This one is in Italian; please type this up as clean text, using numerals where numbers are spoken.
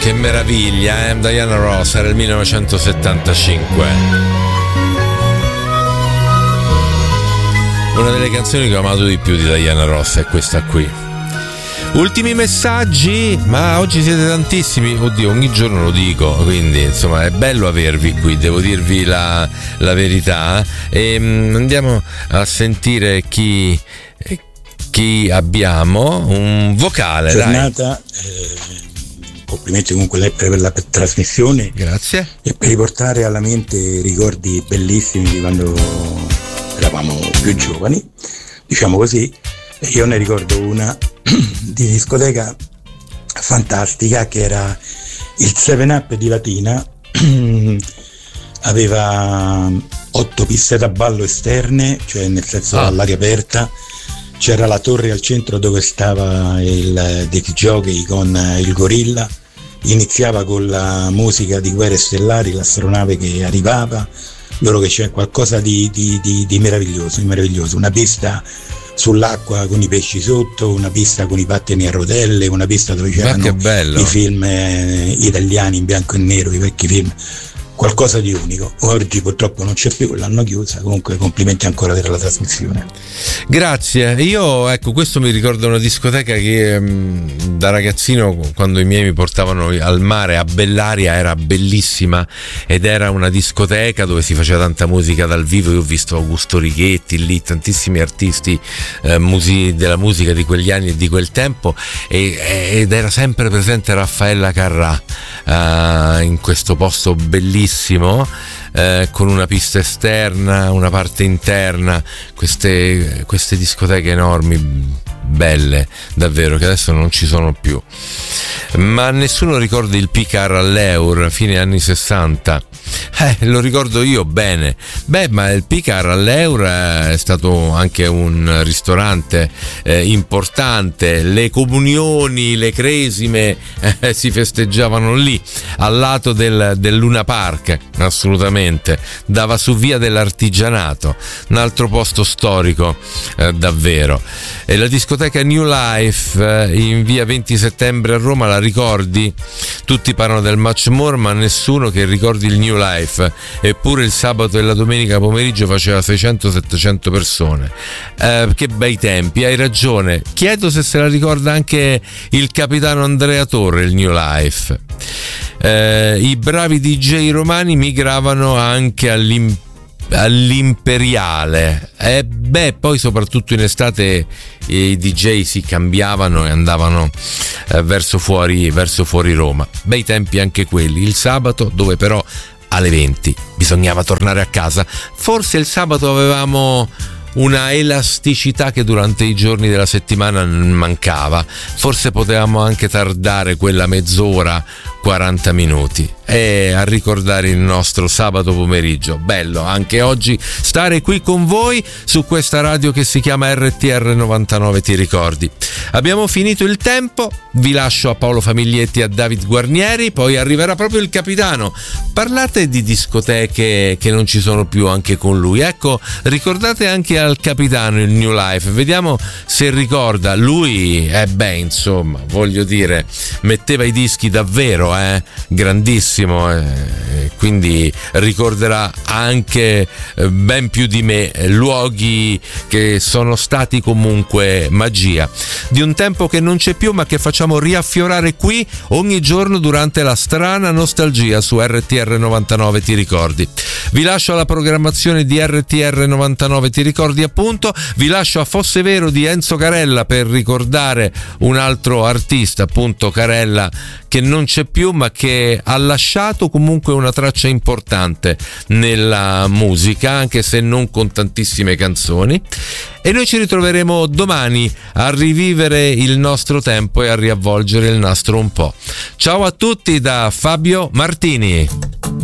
Che meraviglia, Diana Ross, era il 1975. Una delle canzoni che ho amato di più di Diana Ross è questa qui. Ultimi messaggi, ma oggi siete tantissimi, oddio, ogni giorno lo dico, quindi insomma è bello avervi qui, devo dirvi la verità. E andiamo a sentire chi abbiamo. Un vocale, giornata, complimenti comunque per la trasmissione. Grazie. E per riportare alla mente ricordi bellissimi di quando eravamo più giovani, diciamo così. Io ne ricordo una di discoteca fantastica che era il 7up di Latina. Aveva 8 piste da ballo esterne, cioè nel senso all'aria aperta. C'era la torre al centro dove stava il disc jockey con il gorilla. Iniziava con la musica di Guerre Stellari, l'astronave che arrivava. Loro che c'è qualcosa di meraviglioso, una pista sull'acqua con i pesci sotto, una pista con i pattini a rotelle, una pista dove c'erano i film italiani in bianco e nero, i vecchi film, qualcosa di unico. Oggi purtroppo non c'è più, l'hanno chiusa. Comunque complimenti ancora per la trasmissione. Grazie. Io, ecco, questo mi ricorda una discoteca che da ragazzino, quando i miei mi portavano al mare, a Bellaria, era bellissima, ed era una discoteca dove si faceva tanta musica dal vivo. Io ho visto Augusto Righetti lì, tantissimi artisti della musica di quegli anni e di quel tempo, ed era sempre presente Raffaella Carrà in questo posto bellissimo, con una pista esterna, una parte interna, queste discoteche enormi, belle davvero, che adesso non ci sono più. Ma nessuno ricorda il Picar all'Eur, fine anni 60. Lo ricordo io bene. Ma il Picar all'Eur è stato anche un ristorante importante. Le comunioni, le cresime si festeggiavano lì, al lato del Luna Park, assolutamente. Dava su via dell'Artigianato, un altro posto storico davvero. E la discoteca New Life in via 20 settembre a Roma, la ricordi? Tutti parlano del Much More, ma nessuno che ricordi il New Life. Eppure il sabato e la domenica pomeriggio faceva 600-700 persone. Che bei tempi, hai ragione. Chiedo se la ricorda anche il capitano Andrea Torre, il New Life. I bravi DJ romani migravano anche all'Imperiale. Poi soprattutto in estate i DJ si cambiavano e andavano verso fuori Roma. Bei tempi anche quelli. Il sabato, dove però alle 20 bisognava tornare a casa. Forse il sabato avevamo una elasticità che durante i giorni della settimana mancava. Forse potevamo anche tardare quella mezz'ora, 40 minuti, e a ricordare il nostro sabato pomeriggio. Bello anche oggi stare qui con voi su questa radio che si chiama RTR 99, ti ricordi. Abbiamo finito il tempo, vi lascio a Paolo Famiglietti e a David Guarnieri, poi arriverà proprio il capitano. Parlate di discoteche che non ci sono più anche con lui. Ecco, ricordate anche al capitano il New Life, vediamo se ricorda. Lui insomma, voglio dire, metteva i dischi davvero, grandissimo, quindi ricorderà anche ben più di me luoghi che sono stati comunque magia di un tempo che non c'è più, ma che facciamo riaffiorare qui ogni giorno durante la strana nostalgia su RTR 99, ti ricordi. Vi lascio alla programmazione di RTR 99, ti ricordi, appunto. Vi lascio a Fosse Vero di Enzo Carella per ricordare un altro artista, appunto Carella, che non c'è più ma che ha lasciato comunque una traccia importante nella musica, anche se non con tantissime canzoni. E noi ci ritroveremo domani a rivivere il nostro tempo e a riavvolgere il nastro un po'. Ciao a tutti da Fabio Martini.